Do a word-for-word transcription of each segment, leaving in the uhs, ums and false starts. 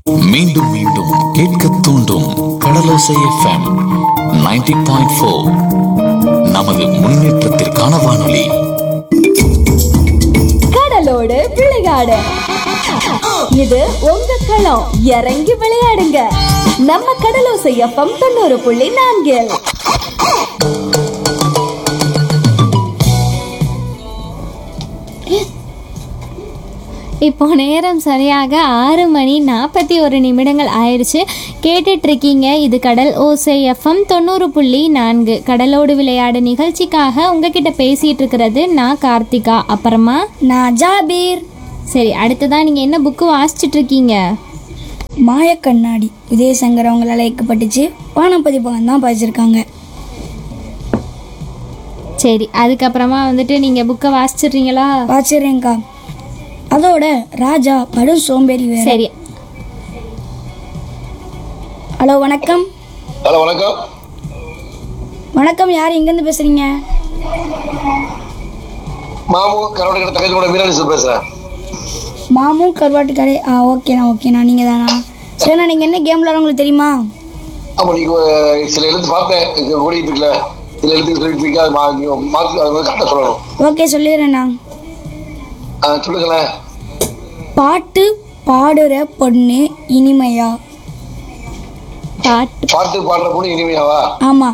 மீண்டும் மீண்டும் கேட்க தூண்டும் கடலோசை எஃப்எம் நைன்டி பாயிண்ட் ஃபோர். நமது முன்னேற்றத்திற்கான வானொலி. கடலோடு விளையாடு, இது உங்க களம். இறங்கி விளையாடுங்க, நம்ம கடலோசை எஃப்எம் தொண்ணூறு புள்ளி நான்கில். இப்போ நேரம் சரியாக ஆறு மணி நாற்பத்தி ஒரு நிமிடங்கள் ஆயிடுச்சு. கேட்டுட்ருக்கீங்க இது கடல் ஓசை எஃப்எம் தொண்ணூறு புள்ளி நான்கு. கடலோடு விளையாடு நிகழ்ச்சிக்காக உங்ககிட்ட பேசிகிட்டு இருக்கிறது நான் கார்த்திகா, அப்புறமா நான் ஜாபீர். சரி, அடுத்ததான் நீங்கள் என்ன புக்கு வாசிச்சுட்ருக்கீங்க? மாயக்கண்ணாடி, விஜயசங்கர் அவங்களால இயக்கப்பட்டுச்சு. வானப்பதிப்பகம் தான் படிச்சிருக்காங்க. சரி, அதுக்கப்புறமா வந்துட்டு நீங்கள் புக்கை வாசிச்சிட்றீங்களா? வாசிடுறேங்க்கா. அதோட ராஜா படும் சோம்பேறி வேற. சரி. ஹலோ, வணக்கம். ஹலோ, வணக்கம். வணக்கம், யார் எங்கேருந்து பேசுறீங்க? மாமு கரோட தங்கச்சி கூட மீனாட்சி பேசுறேன். மாமு கருவாட்டு கடை. ஆ, ஓகேண்ணா ஓகேண்ணா, நீங்கள் தானா? சரிண்ணா, நீங்கள் என்ன கேம் விளாட உங்களுக்கு தெரியுமா? ஆமா, நீங்க சில எழுத்து பார்த்தேன் ஓடிட்டு இருக்கல, சில எழுத்து சொல்லிட்டு இருக்கா, மாற்றி கரெக்டாக சொல்லணும். ஓகே, சொல்லிடுறேண்ணா. ஆ, சொல்லுங்களேன். பாட்டு பாடுற பொண்ணு இனிமையா? பாட்டு பாட்டு பாடுற பொண்ணு இனிமையாவா? ஆமா.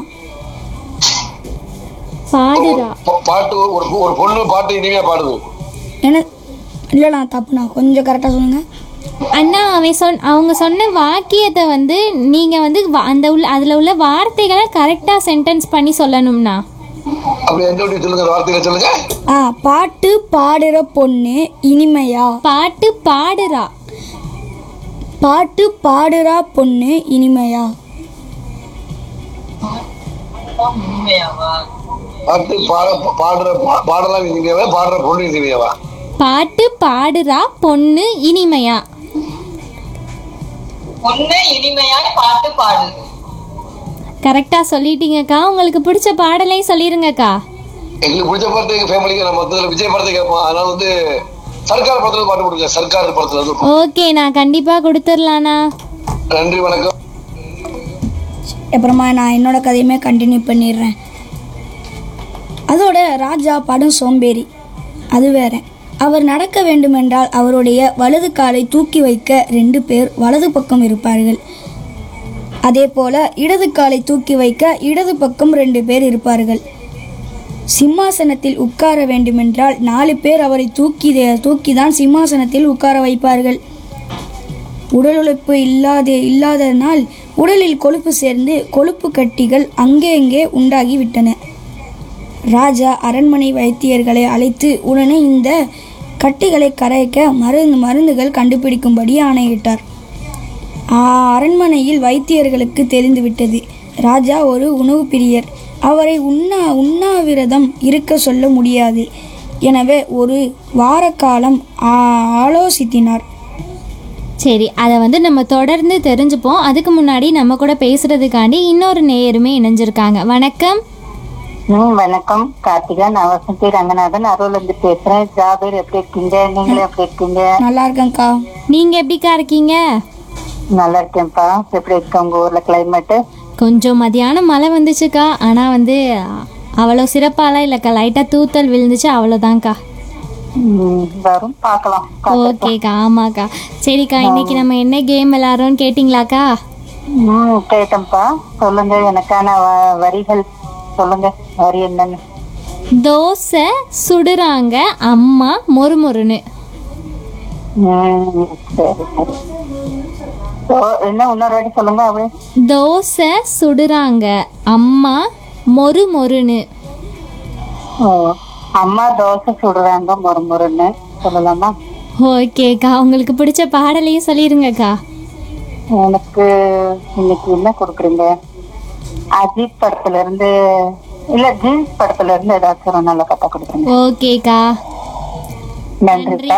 பாடுறா. பாட்டு ஒரு ஒரு பொண்ணு பாட்டு இனிமையா பாடுது. என்ன? இல்லைண்ணா, தப்புண்ணா, கொஞ்சம் கரெக்டாக சொல்லுங்கள். அண்ணா, அவன் சொன் அவங்க சொன்ன வாக்கியத்தை வந்து நீங்கள் வந்து அந்த உள்ள அதில் உள்ள வார்த்தைகளை கரெக்டாக சென்டென்ஸ் பண்ணி சொல்லணும்னா. அப்படி எந்த சொல்லுங்க, வார்த்தைகளை சொல்லுங்க. ஆ, பாட்டு பாடுற பொண்ணு இனிமையா? பாட்டு பாடுறா. பாட்டு பாடுறா பொண்ணு இனிமையா? பாட்டு பாட பாடுற பாடலாம் இனிமையாவா, பாடுற பொண்ணு இனிமையாவா? பாட்டு பாடுறா பொண்ணு இனிமையா? பொண்ணு இனிமையா பாட்டு பாடு. கரெக்டாக சொல்லிட்டீங்கக்கா. உங்களுக்கு பிடிச்ச பாடலையும் சொல்லிடுங்கக்கா. எங்களுக்கு பிடிச்ச பாட்டு எங்க ஃபேமிலிக்கு நம்ம மொத்தத்தில் விஜய் படத்தை கேட்போம். அதனால வந்து சர்க்கார் படத்துல பாட்டு கொடுங்க. சர்க்கார் படத்துல வந்து. ஓகே, நான் கண்டிப்பாக கொடுத்துடலாண்ணா. நன்றி, வணக்கம். அப்புறமா நான் என்னோட கதையுமே கண்டினியூ பண்ணிடுறேன். அதோட ராஜா படும் சோம்பேறி, அது வேற. அவர் நடக்க வேண்டுமென்றால் அவருடைய வலது காலை தூக்கி வைக்க ரெண்டு பேர் வலது பக்கம் இருப்பார்கள். அதே போல இடது காலை தூக்கி வைக்க இடது பக்கம் ரெண்டு பேர் இருப்பார்கள். சிம்மாசனத்தில் உட்கார வேண்டுமென்றால் நாலு பேர் அவரை தூக்கி தூக்கிதான் சிம்மாசனத்தில் உட்கார வைப்பார்கள். உடல் உழைப்பு இல்லாத இல்லாததனால் உடலில் கொழுப்பு சேர்ந்து கொழுப்பு கட்டிகள் அங்கே அங்கே உண்டாகி விட்டன. ராஜா அரண்மனை வைத்தியர்களை அழைத்து உடனே இந்த கட்டிகளை கரைக்க மருந்து மருந்துகள் கண்டுபிடிக்கும்படி ஆணையிட்டார். அரண்மனையில் வைத்தியர்களுக்கு தெரிந்துவிட்டது ராஜா ஒரு உணவு பிரியர். அவரை உண்ணா உண்ணாவிரதம் இருக்க சொல்ல முடியாது. எனவே ஒரு வார காலம் ஆலோசித்தினார். சரி, அதை வந்து நம்ம தொடர்ந்து தெரிஞ்சுப்போம். அதுக்கு முன்னாடி நம்ம கூட பேசுறதுக்காண்டி இன்னொரு நேயருமே இணைஞ்சிருக்காங்க. வணக்கம். ம் வணக்கம் கார்த்திகா, நான் வசந்தி ரங்கநாதன் அருள் இருந்து பேசுறேன். ஜாபீர் எப்படி இருக்கீங்க? நீங்களும் எப்படி இருக்கீங்க? நல்லா இருக்கேன்க்கா. நீங்க எப்படிக்கா இருக்கீங்க? நல்லா இருக்கேன்ப்பா. எப்படி இருக்கு உங்க ஊர்ல கிளைமேட்டு? கொஞ்சம் மதியானம் மழை வந்துச்சுக்கா, ஆனா வந்து அவ்வளோ சிறப்பாலாம் இல்லைக்கா, லைட்டா தூத்தல் விழுந்துச்சு, அவ்வளோதான்க்கா. வரும் பார்க்கலாம். ஓகேக்கா. ஆமாக்கா. சரிக்கா, இன்னைக்கு நம்ம என்ன கேம் விளாட்றோம்னு கேட்டிங்களாக்கா? ம் கேட்டேன்ப்பா. சொல்லுங்க, எனக்கான வரிகள் சொல்லுங்க. வரி என்னன்னு? தோசை சுடுறாங்க அம்மா மொறுமொறுன்னு. ம் சரி சரி. என்ன இன்னொரு வாட்டி சொல்லுங்க. அப்படி தோசை சுடுறாங்க அம்மா மொறு மொறுன்னு. ஓ, அம்மா தோசை சுடுறாங்க மொறு மொறுன்னு சொல்லலாமா? ஓகேக்கா. உங்களுக்கு பிடிச்ச பாடலையும் சொல்லிருங்கக்கா. எனக்கு இன்னைக்கு என்ன கொடுக்குறீங்க? அஜித் படத்துல இருந்து இல்ல ஜீன்ஸ் படத்துல இருந்து ஏதாச்சும் ஒரு நல்ல கதை கொடுக்குறீங்க. ஓகேக்கா, நன்றிக்கா.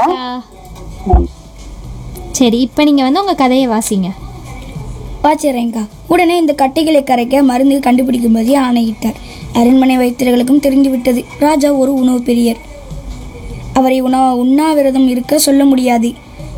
சரி, இப்போ நீங்கள் வந்து உங்கள் கதையை வாசிங்க. வாச்சிடுறேங்க்கா. உடனே இந்த கட்டைகளை கரைக்க மருந்து கண்டுபிடிக்கும்படி ஆணையிட்டார். அரண்மனை வைத்தியர்களுக்கும் தெரிந்துவிட்டது ராஜா ஒரு உணவு பிரியர். அவரை உணா உண்ணாவிரதம் இருக்க சொல்ல முடியாது.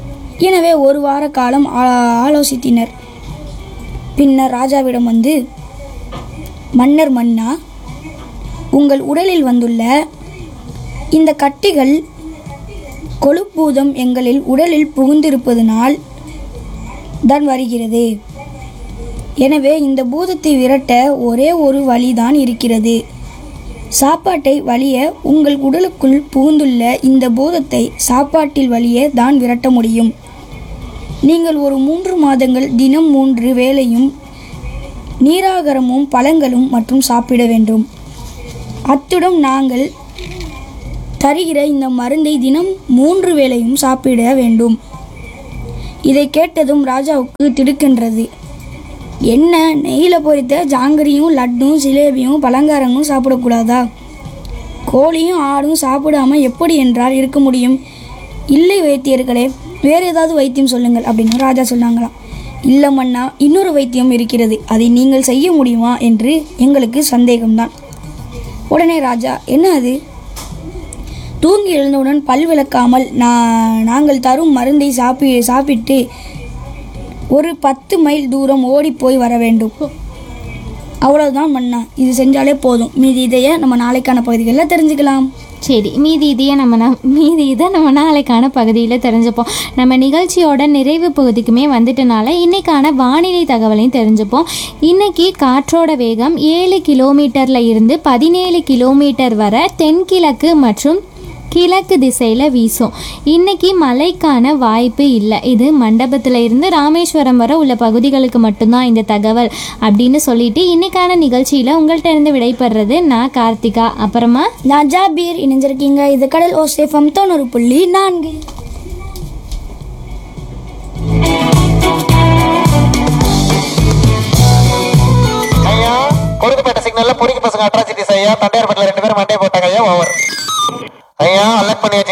எனவே ஒரு வார காலம் ஆ- ஆலோசித்தனர். பின்னர் ராஜாவிடம் வந்து, மன்னர் மன்னா, உங்கள் உடலில் வந்துள்ள இந்த கட்டிகள் கொழுப்பூதம் எங்களில் உடலில் புகுந்திருப்பதனால் தான் வருகிறது. எனவே இந்த பூதத்தை விரட்ட ஒரே ஒரு வழிதான் இருக்கிறது. சாப்பாட்டை வலிய உங்கள் உடலுக்குள் புகுந்துள்ள இந்த பூதத்தை சாப்பாட்டில் வலிய தான் விரட்ட முடியும். நீங்கள் ஒரு மூன்று மாதங்கள் தினம் மூன்று வேளையும் நீராகாரமும் பழங்களும் மற்றும் சாப்பிட வேண்டும். அத்துடன் நாங்கள் தருகிற இந்த மருந்தை தினம் மூன்று வேளையும் சாப்பிட வேண்டும். இதை கேட்டதும் ராஜாவுக்கு திடுக்கின்றது. என்ன, நெய்யில் பொரித்த ஜாங்கிரியும் லட்டும் ஜிலேபியும் பலங்காரங்களும் சாப்பிடக்கூடாதா? கோழியும் ஆடும் சாப்பிடாம எப்படி என்றால் இருக்க முடியும்? இல்லை வைத்தியர்களே, வேறு ஏதாவது வைத்தியம் சொல்லுங்கள் அப்படின்னு ராஜா சொன்னாங்களாம். இல்லை மன்னா, இன்னொரு வைத்தியம் இருக்கிறது, அதை நீங்கள் செய்ய முடியுமா என்று எங்களுக்கு சந்தேகம்தான். உடனே ராஜா, என்ன அது? தூங்கி எழுந்தவுடன் பல் விளக்காமல் நான் நாங்கள் தரும் மருந்தை சாப்பி சாப்பிட்டு ஒரு பத்து மைல் தூரம் ஓடி போய் வர வேண்டும். அவ்வளவுதான் மன்னா, இது செஞ்சாலே போதும். மீதி இதைய நம்ம நாளைக்கான பகுதிகளில் தெரிஞ்சுக்கலாம். சரி, மீதி இதையே நம்ம நா- மீதி இதை நம்ம நாளைக்கான பகுதியில் தெரிஞ்சுப்போம். நம்ம நிகழ்ச்சியோட நிறைவு பகுதிக்குமே வந்துட்டனால இன்னைக்கான வானிலை தகவலையும் தெரிஞ்சுப்போம். இன்னைக்கு காற்றோட வேகம் ஏழு கிலோமீட்டரில் இருந்து பதினேழு கிலோமீட்டர் வரை தென்கிழக்கு மற்றும் கிழக்கு திசையில் வீசும். இன்னைக்கு மழைக்கான வாய்ப்பு இல்லை. இது மண்டபத்தில் இருந்து ராமேஸ்வரம் வரை உள்ள பகுதிகளுக்கு மட்டும்தான் இந்த தகவல் அப்படின்னு சொல்லிட்டு இன்னைக்கான நிகழ்ச்சியில் உங்கள்கிட்ட இருந்து விடைபெறுறது நான் கார்த்திகா. அப்புறமா நான் ஜாபீர். இணைஞ்சிருக்கீங்க. இது கடல் ஓசேஃபம் தொண்ணூறு புள்ளி நான்கு. ஐயா, கொடுக்கப்பட்ட சிக்னல்ல பொறிக்கு பசங்க அட்ராசிட்டிஸ் ஐயா, தண்டையார்பட்டில் ரெண்டு பேரும் மண்டே போட்டாங்க ஐயா. ஓவர் ஐயா, அலர்ட் பண்ணி வச்சுங்க.